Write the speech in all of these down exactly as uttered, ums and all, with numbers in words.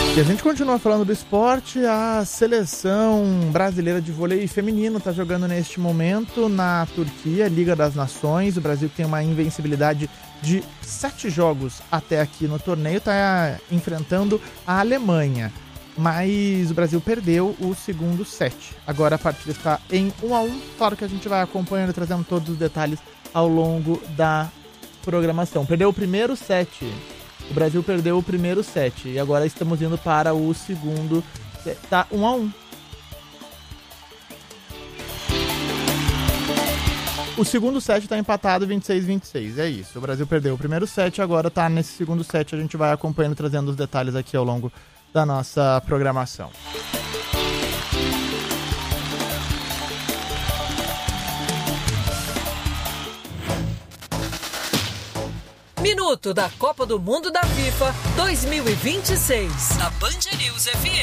E a gente continua falando do esporte. A seleção brasileira de vôlei feminino está jogando neste momento na Turquia, Liga das Nações. O Brasil tem uma invencibilidade de sete jogos até aqui no torneio, está enfrentando a Alemanha. Mas o Brasil perdeu o segundo set. Agora a partida está em um a um. Claro que a gente vai acompanhando e trazendo todos os detalhes ao longo da programação. Perdeu o primeiro set. O Brasil perdeu o primeiro set e agora estamos indo para o segundo. Tá um a um. O segundo set está empatado vinte e seis a vinte e seis. É isso. O Brasil perdeu o primeiro set, agora está nesse segundo set. A gente vai acompanhando, trazendo os detalhes aqui ao longo da nossa programação. Minuto da Copa do Mundo da FIFA dois mil e vinte e seis, na Band News F M.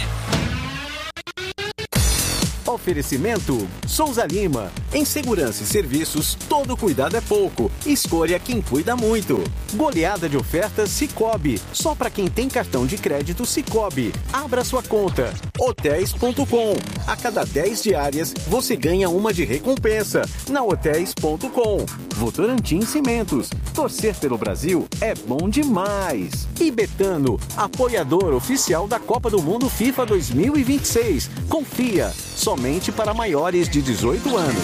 Oferecimento Souza Lima. Em segurança e serviços, todo cuidado é pouco. Escolha quem cuida muito. Goleada de ofertas Sicoob. Só para quem tem cartão de crédito Sicoob. Abra sua conta. Hotéis ponto com. A cada dez diárias, você ganha uma de recompensa. Na Hotéis ponto com. Votorantim Cimentos. Torcer pelo Brasil é bom demais. E Betano, apoiador oficial da Copa do Mundo FIFA dois mil e vinte e seis. Confia. Somente para maiores de dezoito anos.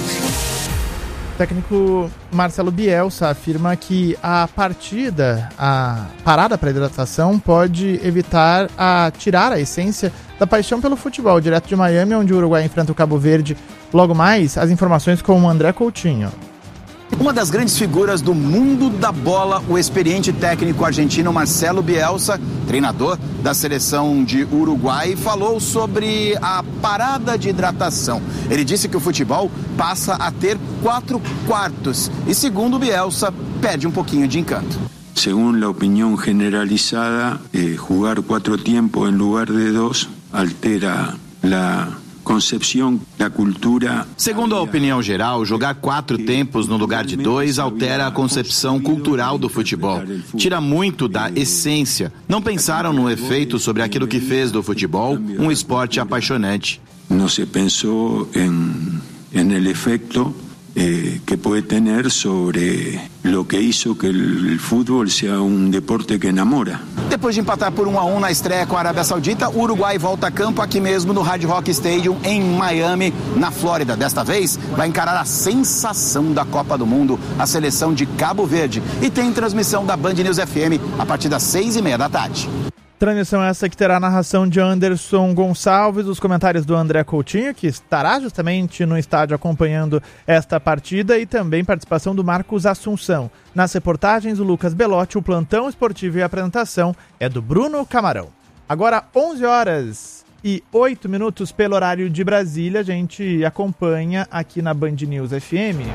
O técnico Marcelo Bielsa afirma que a partida, a parada para hidratação pode evitar a tirar a essência da paixão pelo futebol. Direto de Miami, onde o Uruguai enfrenta o Cabo Verde. Logo mais, as informações com o André Coutinho. Uma das grandes figuras do mundo da bola, o experiente técnico argentino Marcelo Bielsa, treinador da seleção de Uruguai, falou sobre a parada de hidratação. Ele disse que o futebol passa a ter quatro quartos e, segundo Bielsa, perde um pouquinho de encanto. Segundo a opinião generalizada, eh, jugar quatro tempos em lugar de dois altera a concepção da cultura. Segundo a opinião geral, jogar quatro tempos no lugar de dois altera a concepção cultural do futebol. Tira muito da essência. Não pensaram no efeito sobre aquilo que fez do futebol um esporte apaixonante. Não se pensou em, em el efecto eh, que pode ter sobre o que hizo que o futebol seja um deporte que enamora. Depois de empatar por um a um na estreia com a Arábia Saudita, o Uruguai volta a campo aqui mesmo no Hard Rock Stadium em Miami, na Flórida. Desta vez, vai encarar a sensação da Copa do Mundo, a seleção de Cabo Verde. E tem transmissão da Band News F M a partir das seis e meia da tarde. Transmissão essa que terá a narração de Anderson Gonçalves, os comentários do André Coutinho, que estará justamente no estádio acompanhando esta partida, e também participação do Marcos Assunção. Nas reportagens, o Lucas Belotti, o plantão esportivo e a apresentação é do Bruno Camarão. Agora, onze horas e oito minutos pelo horário de Brasília, a gente acompanha aqui na Band News F M.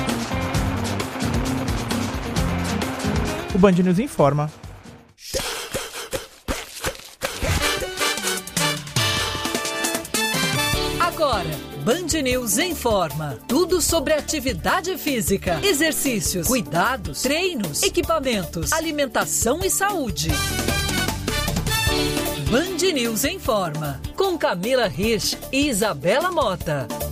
O Band News informa. Agora, Band News informa. Tudo sobre atividade física, exercícios, cuidados, treinos, equipamentos, alimentação e saúde. Band News informa. Com Camila Rich e Isabela Mota.